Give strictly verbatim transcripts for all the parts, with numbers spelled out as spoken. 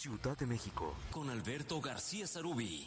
Ciudad de México, con Alberto García Sarubí.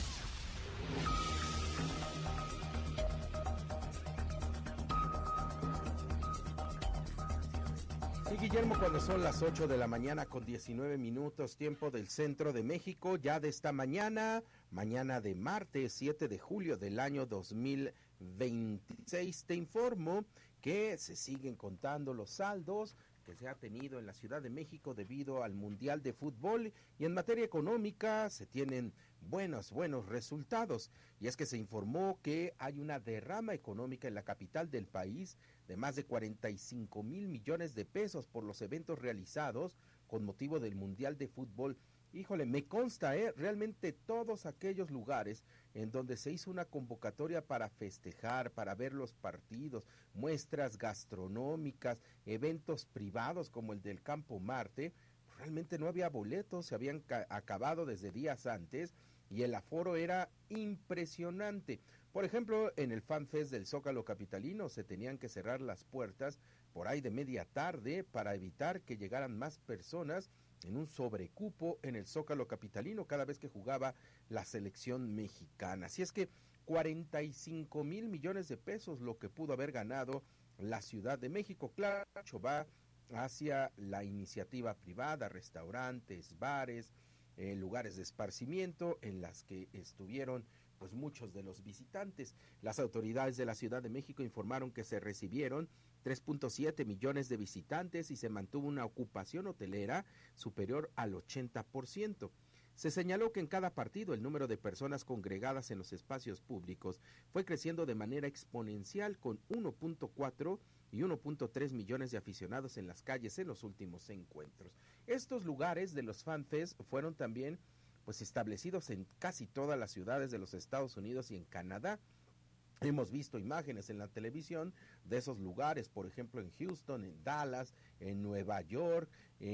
Sí, Guillermo, cuando son las ocho de la mañana con diecinueve minutos, tiempo del centro de México, ya de esta mañana, mañana de martes siete de julio del año dos mil veintiséis, te informo que se siguen contando los saldos que se ha tenido en la Ciudad de México debido al Mundial de Fútbol, y en materia económica se tienen buenos, buenos resultados, y es que se informó que hay una derrama económica en la capital del país de más de cuarenta y cinco mil millones de pesos por los eventos realizados con motivo del Mundial de Fútbol. Híjole, me consta, ¿eh? Realmente todos aquellos lugares en donde se hizo una convocatoria para festejar, para ver los partidos, muestras gastronómicas, eventos privados como el del Campo Marte, realmente no había boletos, se habían ca- acabado desde días antes y el aforo era impresionante. Por ejemplo, en el Fan Fest del Zócalo capitalino se tenían que cerrar las puertas por ahí de media tarde para evitar que llegaran más personas en un sobrecupo en el Zócalo capitalino cada vez que jugaba la selección mexicana. Así es que cuarenta y cinco mil millones de pesos lo que pudo haber ganado la Ciudad de México. Claro, va hacia la iniciativa privada, restaurantes, bares, eh, lugares de esparcimiento en las que estuvieron pues muchos de los visitantes. Las autoridades de la Ciudad de México informaron que se recibieron tres punto siete millones de visitantes y se mantuvo una ocupación hotelera superior al ochenta por ciento. Se señaló que en cada partido el número de personas congregadas en los espacios públicos fue creciendo de manera exponencial, con uno punto cuatro y uno punto tres millones de aficionados en las calles en los últimos encuentros. Estos lugares de los Fan Fest fueron también pues establecidos en casi todas las ciudades de los Estados Unidos y en Canadá. Hemos visto imágenes en la televisión de esos lugares, por ejemplo en Houston, en Dallas, en Nueva York,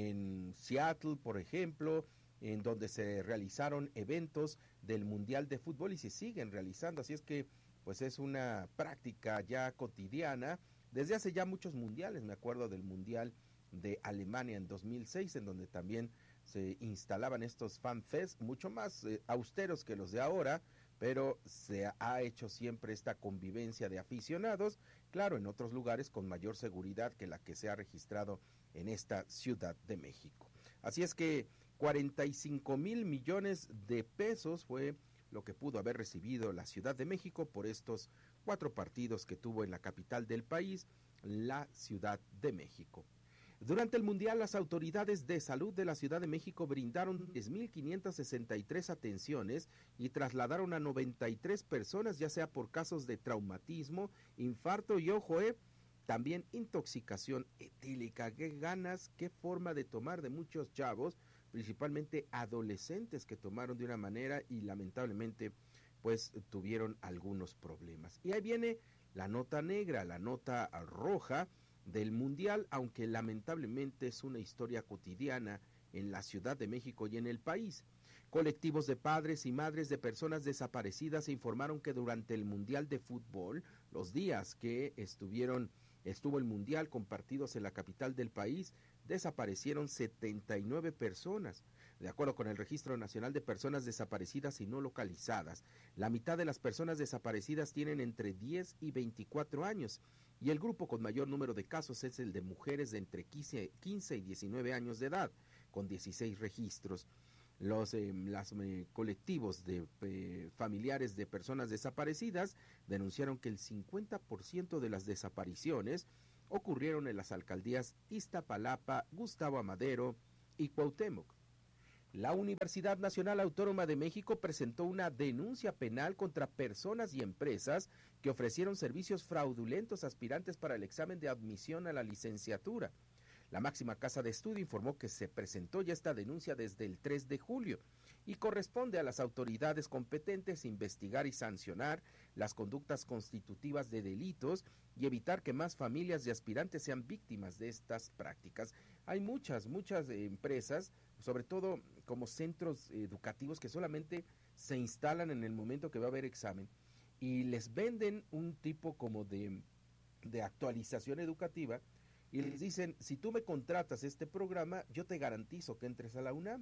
en Seattle, por ejemplo, en donde se realizaron eventos del Mundial de Fútbol y se siguen realizando. Así es que pues es una práctica ya cotidiana desde hace ya muchos mundiales. Me acuerdo del Mundial de Alemania en dos mil seis, en donde también se instalaban estos fan fest, mucho más eh, austeros que los de ahora, pero se ha hecho siempre esta convivencia de aficionados, claro, en otros lugares con mayor seguridad que la que se ha registrado en esta Ciudad de México. Así es que cuarenta y cinco mil millones de pesos fue lo que pudo haber recibido la Ciudad de México por estos cuatro partidos que tuvo en la capital del país, la Ciudad de México. Durante el Mundial, las autoridades de salud de la Ciudad de México brindaron diez mil quinientas sesenta y tres atenciones y trasladaron a noventa y tres personas, ya sea por casos de traumatismo, infarto y, ojo, eh, también intoxicación etílica. Qué ganas, qué forma de tomar de muchos chavos, principalmente adolescentes que tomaron de una manera y lamentablemente pues tuvieron algunos problemas. Y ahí viene la nota negra, la nota roja del Mundial, aunque lamentablemente es una historia cotidiana en la Ciudad de México y en el país. Colectivos de padres y madres de personas desaparecidas informaron que durante el Mundial de Fútbol, los días que estuvieron estuvo el Mundial con partidos en la capital del país, desaparecieron setenta y nueve personas. De acuerdo con el Registro Nacional de Personas Desaparecidas y No Localizadas, la mitad de las personas desaparecidas tienen entre diez y veinticuatro años, y el grupo con mayor número de casos es el de mujeres de entre quince y diecinueve años de edad, con dieciséis registros. Los eh, las, eh, colectivos de eh, familiares de personas desaparecidas denunciaron que el cincuenta por ciento de las desapariciones ocurrieron en las alcaldías Iztapalapa, Gustavo Amadero y Cuauhtémoc. La Universidad Nacional Autónoma de México presentó una denuncia penal contra personas y empresas que ofrecieron servicios fraudulentos a aspirantes para el examen de admisión a la licenciatura. La máxima casa de estudio informó que se presentó ya esta denuncia desde el tres de julio y corresponde a las autoridades competentes investigar y sancionar las conductas constitutivas de delitos y evitar que más familias de aspirantes sean víctimas de estas prácticas. Hay muchas, muchas eh, empresas, sobre todo como centros educativos, que solamente se instalan en el momento que va a haber examen y les venden un tipo como de, de actualización educativa y les dicen, si tú me contratas este programa, yo te garantizo que entres a la UNAM.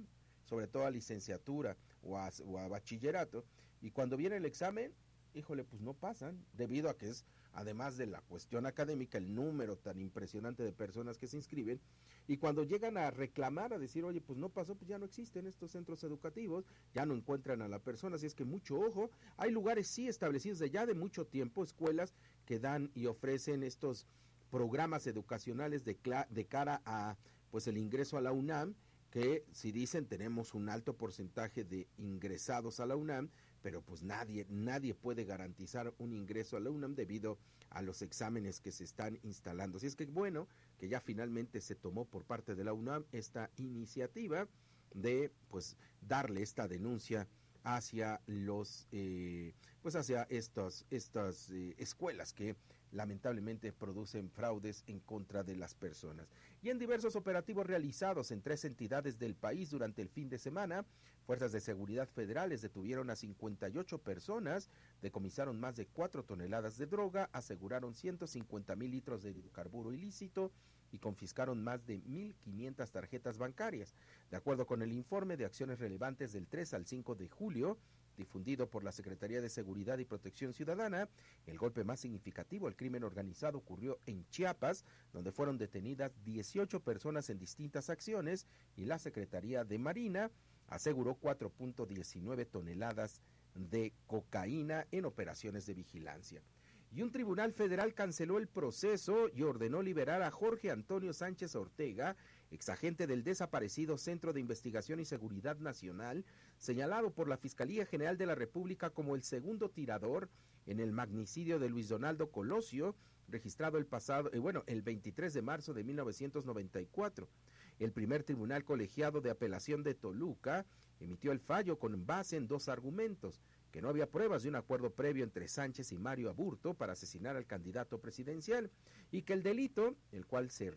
sobre todo a licenciatura o a, o a bachillerato, y cuando viene el examen, híjole, pues no pasan, debido a que es, además de la cuestión académica, el número tan impresionante de personas que se inscriben, y cuando llegan a reclamar, a decir, oye, pues no pasó, pues ya no existen estos centros educativos, ya no encuentran a la persona, así es que mucho ojo, hay lugares sí establecidos de ya de mucho tiempo, escuelas que dan y ofrecen estos programas educacionales de, de cara a, pues el ingreso a la UNAM, que si dicen tenemos un alto porcentaje de ingresados a la UNAM, pero pues nadie, nadie puede garantizar un ingreso a la UNAM debido a los exámenes que se están instalando. Así es que bueno, que ya finalmente se tomó por parte de la UNAM esta iniciativa de pues darle esta denuncia hacia los eh, pues hacia estas estas eh, escuelas que lamentablemente producen fraudes en contra de las personas. Y en diversos operativos realizados en tres entidades del país durante el fin de semana, fuerzas de seguridad federales detuvieron a cincuenta y ocho personas, decomisaron más de cuatro toneladas de droga, aseguraron ciento cincuenta mil litros de hidrocarburo ilícito y confiscaron más de mil quinientas tarjetas bancarias. De acuerdo con el informe de acciones relevantes del tres al cinco de julio, difundido por la Secretaría de Seguridad y Protección Ciudadana, el golpe más significativo al crimen organizado ocurrió en Chiapas, donde fueron detenidas dieciocho personas en distintas acciones y la Secretaría de Marina aseguró cuatro punto diecinueve toneladas de cocaína en operaciones de vigilancia. Y un tribunal federal canceló el proceso y ordenó liberar a Jorge Antonio Sánchez Ortega, exagente del desaparecido Centro de Investigación y Seguridad Nacional, señalado por la Fiscalía General de la República como el segundo tirador en el magnicidio de Luis Donaldo Colosio, registrado el pasado, eh, bueno, el veintitrés de marzo de mil novecientos noventa y cuatro. El primer tribunal colegiado de apelación de Toluca emitió el fallo con base en dos argumentos: que no había pruebas de un acuerdo previo entre Sánchez y Mario Aburto para asesinar al candidato presidencial, y que el delito, el cual se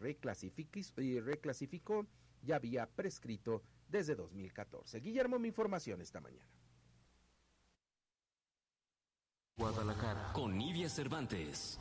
reclasificó, ya había prescrito desde dos mil catorce. Guillermo, mi información esta mañana. Guadalajara, con Nidia Cervantes.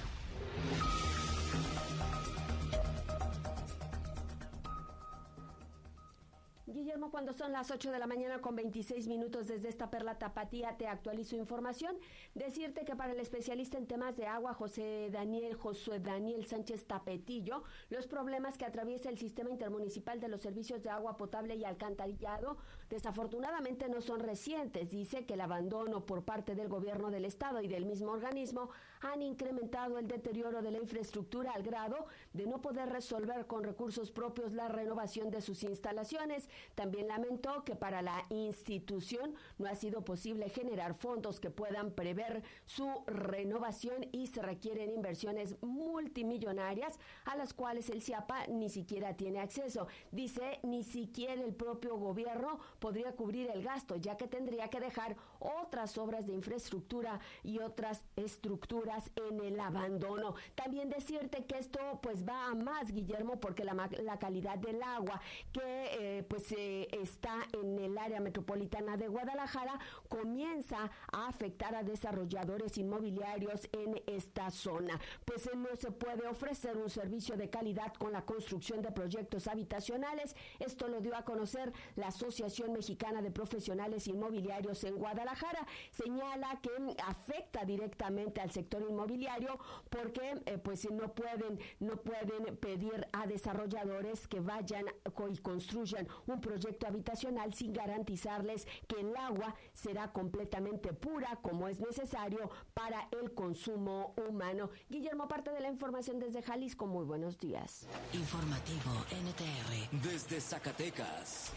Guillermo, cuando son las ocho de la mañana con veintiséis minutos desde esta perla tapatía, te actualizo información. Decirte que para el especialista en temas de agua, José Daniel, Josué Daniel Sánchez Tapetillo, los problemas que atraviesa el sistema intermunicipal de los servicios de agua potable y alcantarillado, desafortunadamente no son recientes. Dice que el abandono por parte del gobierno del estado y del mismo organismo han incrementado el deterioro de la infraestructura al grado de no poder resolver con recursos propios la renovación de sus instalaciones. También lamentó que para la institución no ha sido posible generar fondos que puedan prever su renovación y se requieren inversiones multimillonarias a las cuales el CIAPA ni siquiera tiene acceso. Dice, ni siquiera el propio gobierno podría cubrir el gasto, ya que tendría que dejar otras obras de infraestructura y otras estructuras en el abandono. También decirte que esto pues va a más, Guillermo, porque la, la calidad del agua que eh, pues eh, está en el área metropolitana de Guadalajara comienza a afectar a desarrolladores inmobiliarios en esta zona. Pues eh, no se puede ofrecer un servicio de calidad con la construcción de proyectos habitacionales. Esto lo dio a conocer la Asociación Mexicana de Profesionales Inmobiliarios en Guadalajara. Señala que afecta directamente al sector inmobiliario porque eh, pues no pueden no pueden pedir a desarrolladores que vayan y construyan un proyecto habitacional sin garantizarles que el agua será completamente pura como es necesario para el consumo humano. Guillermo, parte de la información desde Jalisco. Muy buenos días. Informativo N T R desde Zacatecas.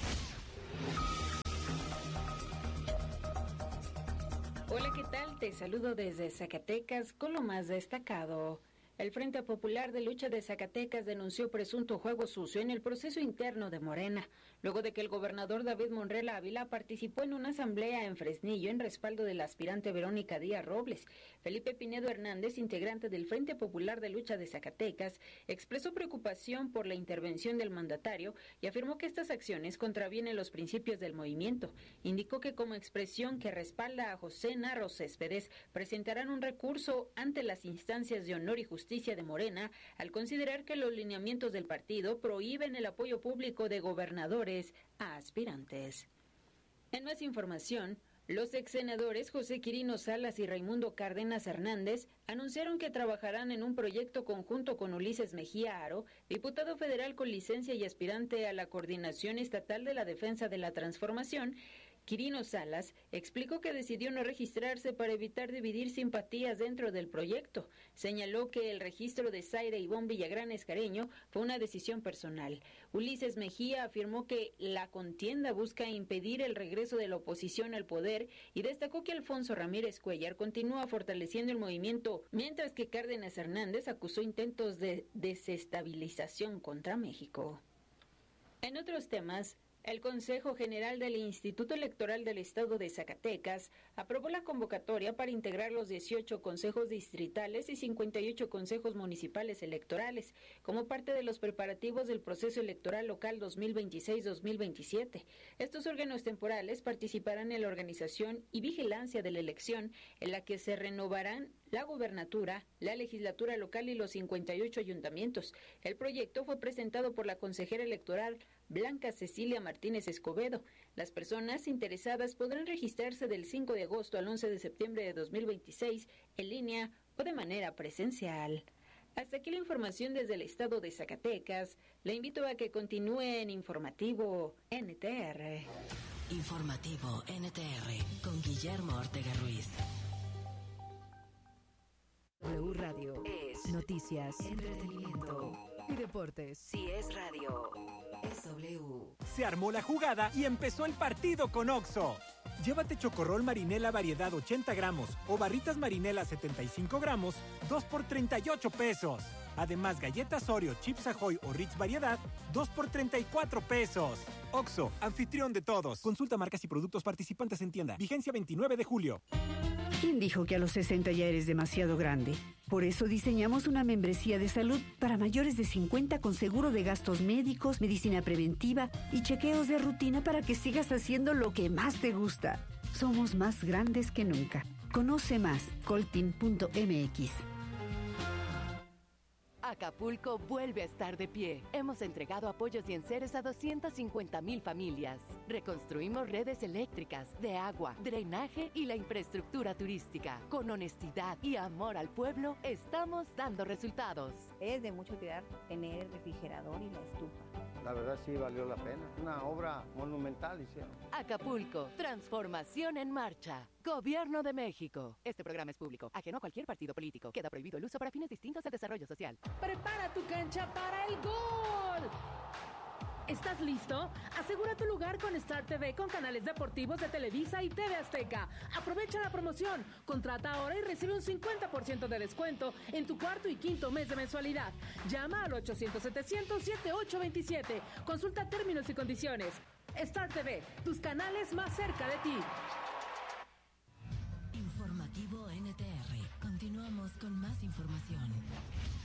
Hola, ¿qué tal? Te saludo desde Zacatecas con lo más destacado. El Frente Popular de Lucha de Zacatecas denunció presunto juego sucio en el proceso interno de Morena, luego de que el gobernador David Monreal Ávila participó en una asamblea en Fresnillo en respaldo de la aspirante Verónica Díaz Robles. Felipe Pinedo Hernández, integrante del Frente Popular de Lucha de Zacatecas, expresó preocupación por la intervención del mandatario y afirmó que estas acciones contravienen los principios del movimiento. Indicó que como expresión que respalda a José Narro Céspedes, presentarán un recurso ante las instancias de honor y justicia Justicia de Morena al considerar que los lineamientos del partido prohíben el apoyo público de gobernadores a aspirantes. En más información, los exsenadores José Quirino Salas y Raimundo Cárdenas Hernández anunciaron que trabajarán en un proyecto conjunto con Ulises Mejía Aro, diputado federal con licencia y aspirante a la Coordinación Estatal de la Defensa de la Transformación. Quirino Salas explicó que decidió no registrarse para evitar dividir simpatías dentro del proyecto. Señaló que el registro de Zaira Ivonne Villagrán Escareño fue una decisión personal. Ulises Mejía afirmó que la contienda busca impedir el regreso de la oposición al poder y destacó que Alfonso Ramírez Cuellar continúa fortaleciendo el movimiento, mientras que Cárdenas Hernández acusó intentos de desestabilización contra México. En otros temas, el Consejo General del Instituto Electoral del Estado de Zacatecas aprobó la convocatoria para integrar los dieciocho consejos distritales y cincuenta y ocho consejos municipales electorales como parte de los preparativos del proceso electoral local dos mil veintiséis dos mil veintisiete. Estos órganos temporales participarán en la organización y vigilancia de la elección, en la que se renovarán la gubernatura, la legislatura local y los cincuenta y ocho ayuntamientos. El proyecto fue presentado por la consejera electoral Blanca Cecilia Martínez Escobedo. Las personas interesadas podrán registrarse del cinco de agosto al once de septiembre de dos mil veintiséis en línea o de manera presencial. Hasta aquí la información desde el estado de Zacatecas. Le invito a que continúe en Informativo N T R. Informativo N T R con Guillermo Ortega Ruiz. W Radio es noticias, entretenimiento y deportes. Si es radio, es W. Se armó la jugada y empezó el partido con Oxxo. Llévate chocorrol marinela variedad ochenta gramos o barritas marinela setenta y cinco gramos, dos por treinta y ocho pesos. Además, galletas Oreo, Chips Ahoy o Ritz variedad, dos por treinta y cuatro pesos. Oxxo, anfitrión de todos. Consulta marcas y productos participantes en tienda. Vigencia veintinueve de julio. ¿Quién dijo que a los sesenta ya eres demasiado grande? Por eso diseñamos una membresía de salud para mayores de cincuenta con seguro de gastos médicos, medicina preventiva y chequeos de rutina para que sigas haciendo lo que más te gusta. Somos más grandes que nunca. Conoce más, coltin punto m x. Acapulco vuelve a estar de pie. Hemos entregado apoyos y enseres a doscientas cincuenta mil familias. Reconstruimos redes eléctricas, de agua, drenaje y la infraestructura turística. Con honestidad y amor al pueblo, estamos dando resultados. Es de mucha utilidad tener el refrigerador y la estufa. La verdad sí valió la pena. Una obra monumental hicieron. Acapulco, transformación en marcha. Gobierno de México. Este programa es público, ajeno a cualquier partido político. Queda prohibido el uso para fines distintos del desarrollo social. Prepara tu cancha para el gol. ¿Estás listo? Asegura tu lugar con Star T V con canales deportivos de Televisa y T V Azteca. Aprovecha la promoción. Contrata ahora y recibe un cincuenta por ciento de descuento en tu cuarto y quinto mes de mensualidad. Llama al ochocientos setecientos setenta y ocho veintisiete. Consulta términos y condiciones. Star T V, tus canales más cerca de ti. Informativo N T R. Continuamos con más información.